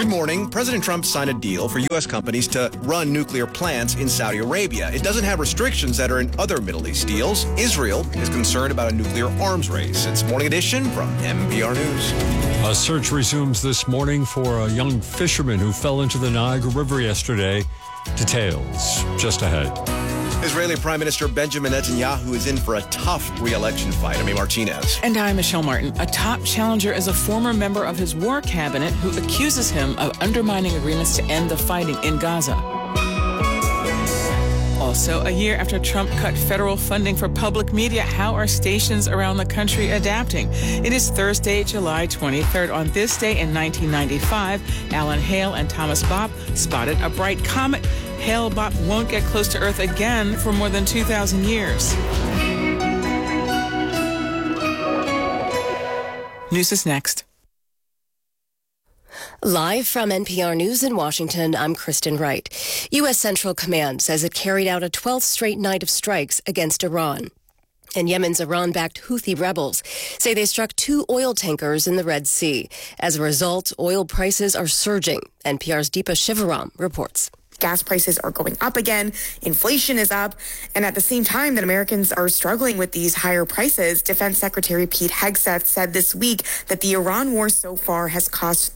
Good morning. President Trump signed a deal for U.S. companies to run nuclear plants in Saudi Arabia. It doesn't have restrictions that are in other Middle East deals. Israel is concerned about a nuclear arms race. It's Morning Edition from NPR News. A search resumes this morning for a young fisherman who fell into the Niagara River yesterday. Details just ahead. Israeli Prime Minister Benjamin Netanyahu is in for a tough re-election fight. I'm Martinez. And I'm Michelle Martin. A top challenger is a former member of his war cabinet who accuses him of undermining agreements to end the fighting in Gaza. Also, a year after Trump cut federal funding for public media, how are stations around the country adapting? It is Thursday, July 23rd. On this day in 1995, Alan Hale and Thomas Bopp spotted a bright comet. Hale-Bopp won't get close to Earth again for more than 2,000 years. News is next. Live from NPR News in Washington, I'm Kristen Wright. U.S. Central Command says it carried out a 12th straight night of strikes against Iran. And Yemen's Iran-backed Houthi rebels say they struck 2 oil tankers in the Red Sea. As a result, oil prices are surging. NPR's Deepa Shivaram reports. Gas prices are going up again, inflation is up, and at the same time that Americans are struggling with these higher prices, Defense Secretary Pete Hegseth said this week that the Iran war so far has cost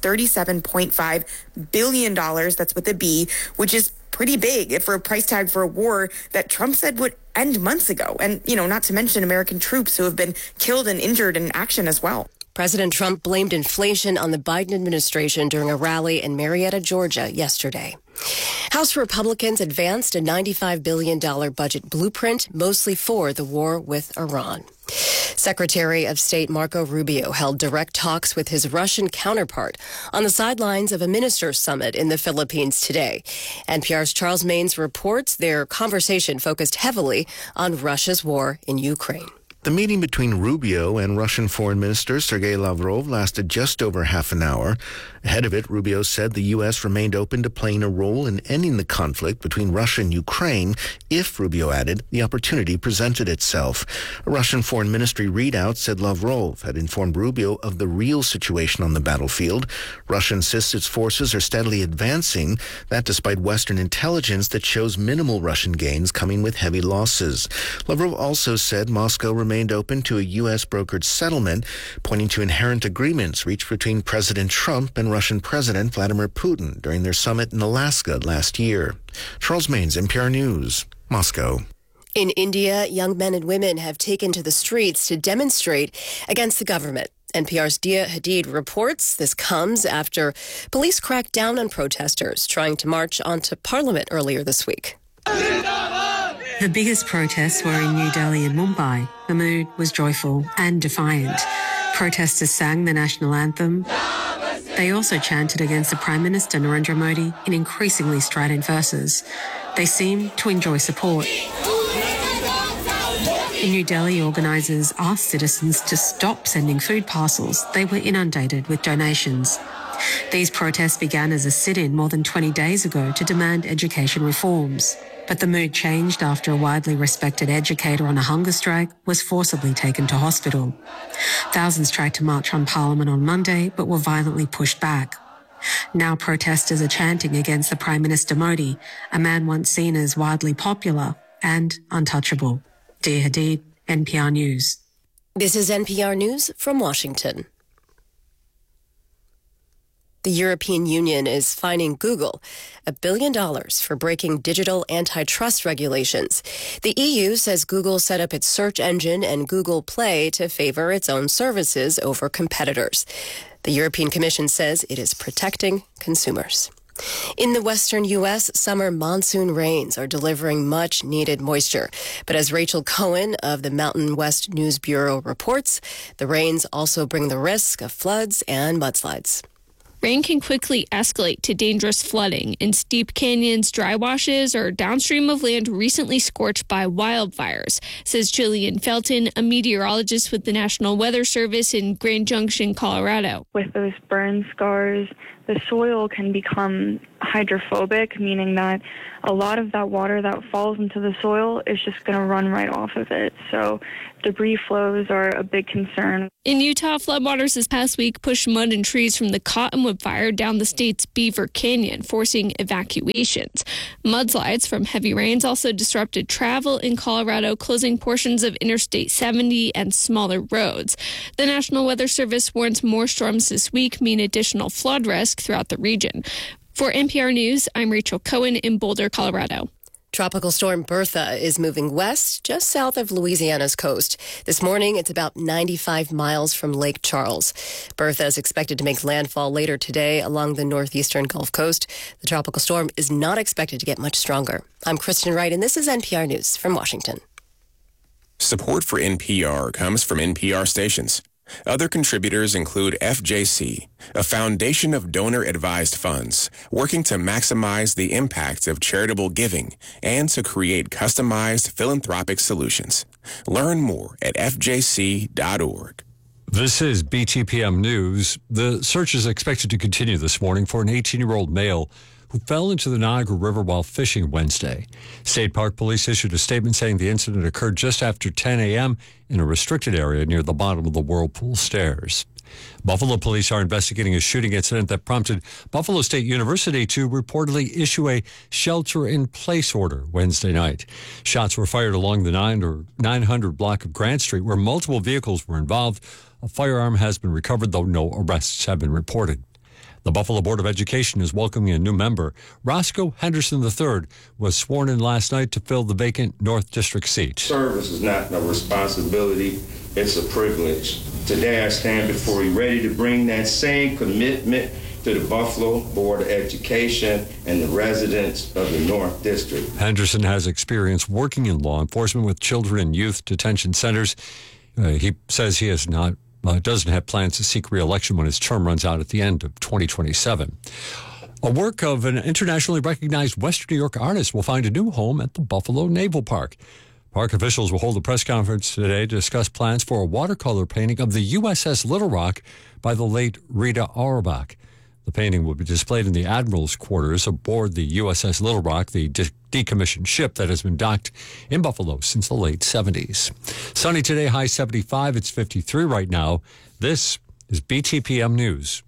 $37.5 billion, that's with a B, which is pretty big for a price tag for a war that Trump said would end months ago. And, not to mention American troops who have been killed and injured in action as well. President Trump blamed inflation on the Biden administration during a rally in Marietta, Georgia yesterday. House Republicans advanced a $95 billion budget blueprint, mostly for the war with Iran. Secretary of State Marco Rubio held direct talks with his Russian counterpart on the sidelines of a ministers' summit in the Philippines today. NPR's Charles Maynes reports their conversation focused heavily on Russia's war in Ukraine. The meeting between Rubio and Russian Foreign Minister Sergei Lavrov lasted just over half an hour. Ahead of it, Rubio said the U.S. remained open to playing a role in ending the conflict between Russia and Ukraine if, Rubio added, the opportunity presented itself. A Russian Foreign Ministry readout said Lavrov had informed Rubio of the real situation on the battlefield. Russia insists its forces are steadily advancing, that despite Western intelligence that shows minimal Russian gains coming with heavy losses. Lavrov also said Moscow remained open to a U.S.-brokered settlement, pointing to inherent agreements reached between President Trump and Russian President Vladimir Putin during their summit in Alaska last year. Charles Maynes, NPR News, Moscow. In India, young men and women have taken to the streets to demonstrate against the government. NPR's Dia Hadid reports this comes after police cracked down on protesters trying to march onto Parliament earlier this week. The biggest protests were in New Delhi and Mumbai. The mood was joyful and defiant. Protesters sang the national anthem. They also chanted against the Prime Minister Narendra Modi in increasingly strident verses. They seemed to enjoy support. In New Delhi, organisers asked citizens to stop sending food parcels. They were inundated with donations. These protests began as a sit-in more than 20 days ago to demand education reforms. But the mood changed after a widely respected educator on a hunger strike was forcibly taken to hospital. Thousands tried to march on Parliament on Monday, but were violently pushed back. Now protesters are chanting against the Prime Minister Modi, a man once seen as widely popular and untouchable. Dia Hadid, NPR News. This is NPR News from Washington. The European Union is fining Google $1 billion for breaking digital antitrust regulations. The EU says Google set up its search engine and Google Play to favor its own services over competitors. The European Commission says it is protecting consumers. In the western U.S., summer monsoon rains are delivering much-needed moisture. But as Rachel Cohen of the Mountain West News Bureau reports, the rains also bring the risk of floods and mudslides. Rain can quickly escalate to dangerous flooding in steep canyons, dry washes, or downstream of land recently scorched by wildfires, says Jillian Felton, a meteorologist with the National Weather Service in Grand Junction, Colorado. With those burn scars, the soil can become hydrophobic, meaning that a lot of that water that falls into the soil is just going to run right off of it. So debris flows are a big concern. In Utah, floodwaters this past week pushed mud and trees from the Cottonwood Fire down the state's Beaver Canyon, forcing evacuations. Mudslides from heavy rains also disrupted travel in Colorado, closing portions of Interstate 70 and smaller roads. The National Weather Service warns more storms this week mean additional flood risk throughout the region. For NPR News, I'm Rachel Cohen in Boulder, Colorado. Tropical storm Bertha is moving west, just south of Louisiana's coast. This morning, it's about 95 miles from Lake Charles. Bertha is expected to make landfall later today along the northeastern Gulf Coast. The tropical storm is not expected to get much stronger. I'm Kristen Wright, and this is NPR News from Washington. Support for NPR comes from NPR stations. Other contributors include FJC, a foundation of donor-advised funds working to maximize the impact of charitable giving and to create customized philanthropic solutions. Learn more at fjc.org. This is BTPM News. The search is expected to continue this morning for an 18-year-old male who fell into the Niagara River while fishing Wednesday. State Park Police issued a statement saying the incident occurred just after 10 a.m. in a restricted area near the bottom of the Whirlpool Stairs. Buffalo police are investigating a shooting incident that prompted Buffalo State University to reportedly issue a shelter-in-place order Wednesday night. Shots were fired along the 900 block of Grant Street, where multiple vehicles were involved. A firearm has been recovered, though no arrests have been reported. The Buffalo Board of Education is welcoming a new member. Roscoe Henderson III was sworn in last night to fill the vacant North District seat. Service is not a responsibility, it's a privilege. Today I stand before you ready to bring that same commitment to the Buffalo Board of Education and the residents of the North District. Henderson has experience working in law enforcement with children and youth detention centers. He says he doesn't have plans to seek re-election when his term runs out at the end of 2027. A work of an internationally recognized Western New York artist will find a new home at the Buffalo Naval Park. Park officials will hold a press conference today to discuss plans for a watercolor painting of the USS Little Rock by the late Rita Auerbach. The painting will be displayed in the Admiral's quarters aboard the USS Little Rock, the decommissioned ship that has been docked in Buffalo since the late 70s. Sunny today, high 75. It's 53 right now. This is BTPM News.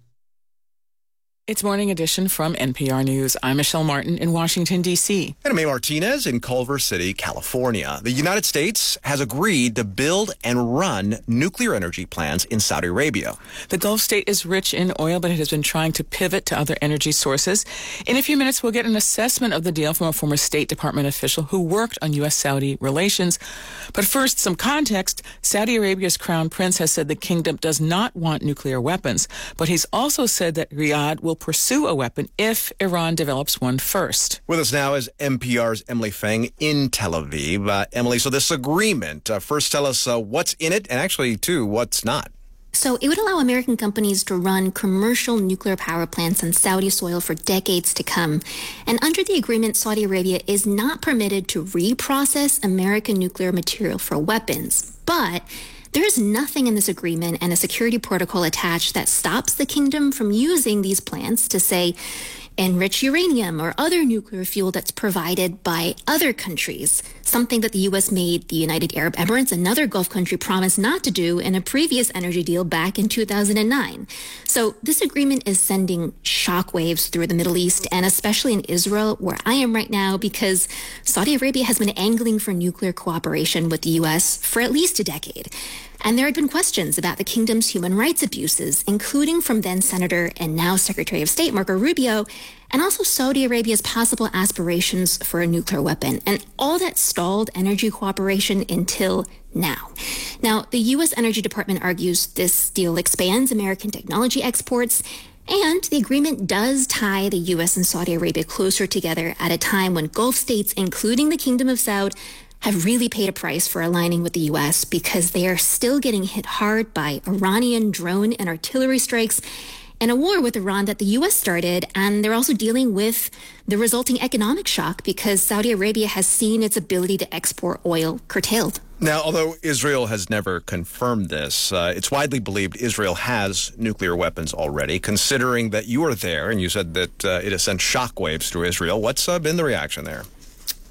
It's Morning Edition from NPR News. I'm Michelle Martin in Washington, D.C. And I'm May Martinez in Culver City, California. The United States has agreed to build and run nuclear energy plants in Saudi Arabia. The Gulf state is rich in oil, but it has been trying to pivot to other energy sources. In a few minutes, we'll get an assessment of the deal from a former State Department official who worked on U.S.-Saudi relations. But first, some context. Saudi Arabia's crown prince has said the kingdom does not want nuclear weapons, but he's also said that Riyadh will pursue a weapon if Iran develops one first. With us now is NPR's Emily Feng in Tel Aviv. Emily, so this agreement, first tell us what's in it, and actually, too, what's not. So it would allow American companies to run commercial nuclear power plants on Saudi soil for decades to come. And under the agreement, Saudi Arabia is not permitted to reprocess American nuclear material for weapons. But there is nothing in this agreement and a security protocol attached that stops the kingdom from using these plants to, say, enrich uranium or other nuclear fuel that's provided by other countries, something that the U.S. made the United Arab Emirates, another Gulf country, promise not to do in a previous energy deal back in 2009. So this agreement is sending shockwaves through the Middle East and especially in Israel, where I am right now, because Saudi Arabia has been angling for nuclear cooperation with the U.S. for at least a decade. And there had been questions about the kingdom's human rights abuses, including from then Senator and now Secretary of State Marco Rubio, and also Saudi Arabia's possible aspirations for a nuclear weapon. And all that stalled energy cooperation until now. Now, the U.S. Energy Department argues this deal expands American technology exports, and the agreement does tie the U.S. and Saudi Arabia closer together at a time when Gulf states, including the Kingdom of Saud, have really paid a price for aligning with the U.S. because they are still getting hit hard by Iranian drone and artillery strikes and a war with Iran that the U.S. started. And they're also dealing with the resulting economic shock because Saudi Arabia has seen its ability to export oil curtailed. Now, although Israel has never confirmed this, it's widely believed Israel has nuclear weapons already. Considering that you were there and you said that it has sent shockwaves through Israel, what's been the reaction there?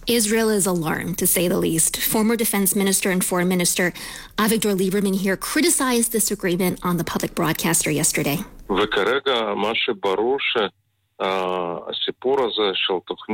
Israel is alarmed, to say the least. Former Defense Minister and Foreign Minister Avigdor Lieberman here criticized this agreement on the public broadcaster yesterday. וכרגע מה שברור שהסיפור הזה של תוכנית